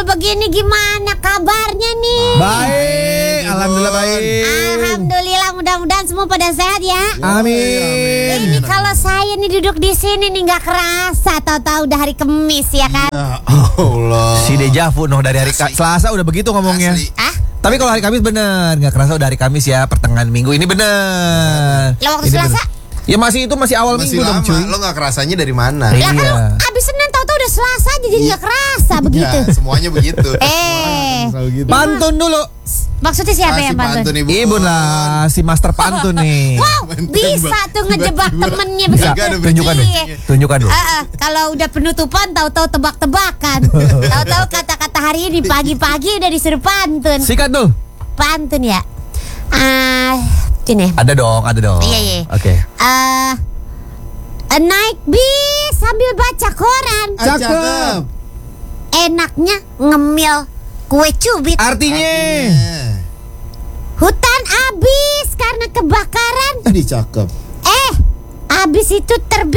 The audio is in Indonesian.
begini gimana kabarnya nih? Baik, alhamdulillah baik. Alhamdulillah, mudah-mudahan semua pada sehat ya. Amin. Ini kalau saya nih duduk di sini nih nggak kerasa, tahu-tahu udah hari Kamis ya kan? Allah. Si dejavu noh dari hari Selasa udah begitu ngomongnya. Asli. Tapi kalau hari Kamis bener, nggak kerasa udah hari Kamis ya, pertengahan minggu ini bener. Lah waktu Ini Selasa? bener. Ya masih awal Masih minggu dong lama. cuy. Lo gak kerasanya dari mana? Iya. Lah kalau abis Senin tahu-tahu udah Selasa aja jadi nggak kerasa begitu. Ya, semuanya begitu. Pantun dulu. Maksudnya siapa yang pantun? Ibu lah, si master pantun nih. Wow, bisa tuh ngejebak temennya begitu. Tunjukkan dulu. Iya. Tunjukkan dulu. Kalau udah penutupan tahu-tahu tebak-tebakan. Tahu-tahu kata-kata hari ini pagi-pagi udah disuruh pantun. Sikat dulu. Pantun ya. Ini. Ada dong. Iya. Oke. Naik bis sambil baca koran. Cakep. Enaknya ngemil kue cubit. Artinya. Hutan habis karena kebakaran. Cakep. Habis itu terbit